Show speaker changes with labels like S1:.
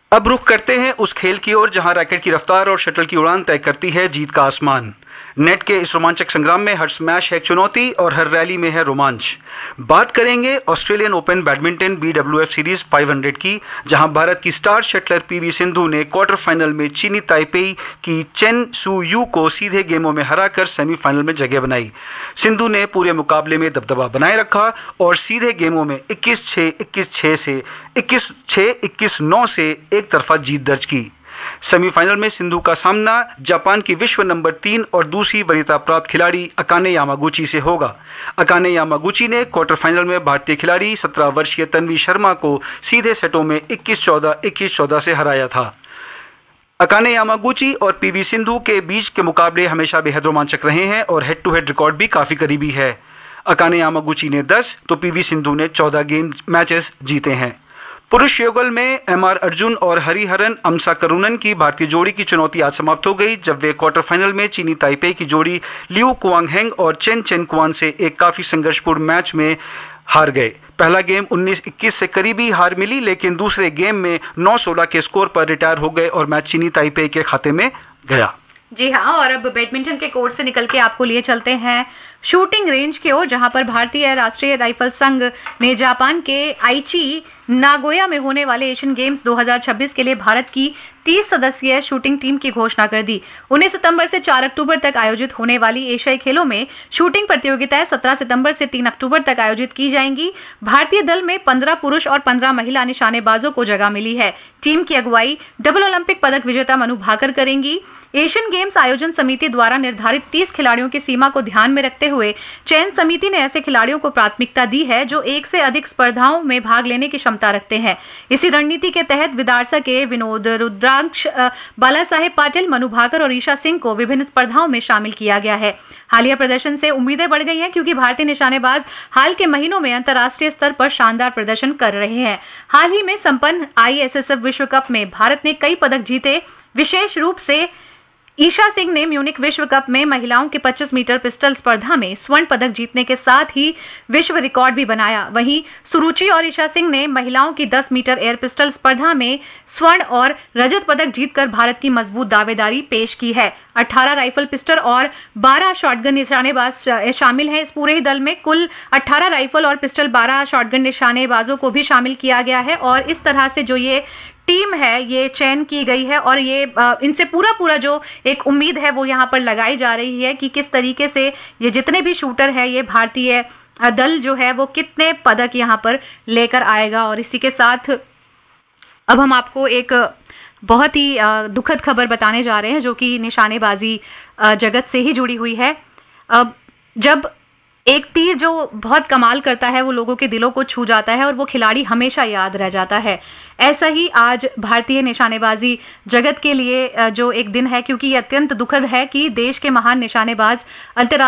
S1: अब रुख करते हैं उस खेल की ओर जहां रैकेट की रफ्तार और शटल की उड़ान तय करती है जीत का आसमान। नेट के इस रोमांचक संग्राम में हर स्मैश है एक चुनौती और हर रैली में है रोमांच। बात करेंगे Australian open badminton BWF series 500 की, जहां भारत की स्टार शटलर PV सिंधु ने क्वार्टर फाइनल में चीनी ताइपेई की चेन सू यू को सीधे गेमों में हराकर सेमीफाइनल में जगह बनाई। सिंधु ने पूरे मुकाबले में दबदबा बनाए रखा और सीधे गेमों में 21-6, 21-6 से 21-6, 21-9 से एक तरफा जीत दर्ज की। सेमीफाइनल में सिंधु का सामना जापान की विश्व नंबर 3 और दूसरी वरीयता प्राप्त खिलाड़ी अकाने यामागुची से होगा। अकाने यामागुची ने क्वार्टर फाइनल में भारतीय खिलाड़ी 17 वर्षीय तन्वी शर्मा को सीधे सेटों में 21-14, 21-14 से हराया था। अकाने यामागुची और PV सिंधु के बीच के मुकाबले हमेशा बेहद रोमांचक रहे हैं और हेड टू हेड रिकॉर्ड भी काफी करीबी है। अकाने यामागुची ने 10 तो PV सिंधु ने 14 गेम मैचेस जीते हैं। पुरुष युगल में MR अर्जुन और हरिहरन अमसा करुणन की भारतीय जोड़ी की चुनौती आज समाप्त हो गई, जब वे क्वार्टर फाइनल में चीनी ताइपेई की जोड़ी लियू कुआंगहेंग और चेन चेन कुआन से एक काफी संघर्षपूर्ण मैच में हार गए। पहला गेम 19-21 से करीबी हार मिली, लेकिन दूसरे गेम में 9-16 के स्कोर पर रिटायर हो गए और मैच चीनी ताइपेई के खाते में गया।
S2: जी हाँ, और अब बैडमिंटन के कोर्ट से निकल के आपको लिए चलते हैं शूटिंग रेंज की ओर, जहां पर भारतीय राष्ट्रीय राइफल संघ ने जापान के आइची नागोया में होने वाले एशियन गेम्स 2026 के लिए भारत की 30 सदस्यीय शूटिंग टीम की घोषणा कर दी। 19 सितंबर से 4 अक्टूबर तक आयोजित होने वाली एशियाई खेलों में शूटिंग प्रतियोगिताएं 17 सितंबर से 3 अक्टूबर तक आयोजित की जाएंगी। भारतीय दल में 15 पुरुष और 15 महिला निशानेबाजों को जगह मिली है। टीम की अगुवाई डबल ओलंपिक पदक विजेता मनु भाकर करेंगी। एशियन गेम्स आयोजन समिति द्वारा निर्धारित 30 खिलाड़ियों की सीमा को ध्यान में रखते हुए चयन समिति ने ऐसे खिलाड़ियों को प्राथमिकता दी है जो एक से अधिक स्पर्धाओं में भाग लेने की क्षमता रखते हैं। इसी रणनीति के तहत विदारसा के विनोद रुद्राक्ष, बाला साहेब पाटिल, मनु भाकर और ईशा सिंह को विभिन्न स्पर्धाओं में शामिल किया गया है। हालिया प्रदर्शन से उम्मीदें बढ़ गई हैं, क्योंकि भारतीय निशानेबाज हाल के महीनों में अंतर्राष्ट्रीय स्तर पर शानदार प्रदर्शन कर रहे हैं। हाल ही में संपन्न ISSF विश्व कप में भारत ने कई पदक जीते। विशेष रूप से ईशा सिंह ने म्यूनिक विश्व कप में महिलाओं के 25 मीटर पिस्टल स्पर्धा में स्वर्ण पदक जीतने के साथ ही विश्व रिकॉर्ड भी बनाया। वहीं सुरुचि और ईशा सिंह ने महिलाओं की 10 मीटर एयर पिस्टल स्पर्धा में स्वर्ण और रजत पदक जीतकर भारत की मजबूत दावेदारी पेश की है। 18 राइफल पिस्टल और 12 शॉटगन निशानेबाज शामिल हैं। इस पूरे ही दल में कुल 18 राइफल और पिस्टल, 12 शॉटगन निशानेबाजों को भी शामिल किया गया है। और इस तरह से जो ये टीम है ये चयन की गई है और ये इनसे पूरा जो एक उम्मीद है वो यहाँ पर लगाई जा रही है कि किस तरीके से ये जितने भी शूटर है ये भारतीय दल जो है वो कितने पदक यहाँ पर लेकर आएगा। और इसी के साथ अब हम आपको एक बहुत ही दुखद खबर बताने जा रहे हैं, जो कि निशानेबाजी जगत से ही जुड़ी हुई है। जब एक तीर जो बहुत कमाल करता है वो लोगों के दिलों को छू जाता है और वो खिलाड़ी हमेशा याद रह जाता है। ऐसा ही आज भारतीय निशानेबाजी जगत के लिए जो एक दिन है, क्योंकि ये अत्यंत दुखद है कि देश के महान निशानेबाज अंतर्राष्ट्रीय